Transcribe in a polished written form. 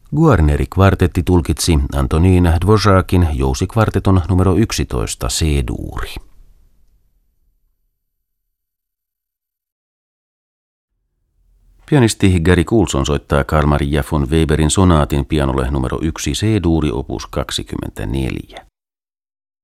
Guarneri-kvartetti tulkitsi Antonín Dvořákin jousikvarteton numero 11 C-duuri. Pianisti Gary Coulson soittaa Carl Maria von Weberin sonaatin pianolle numero 1 C-duuri opus 24.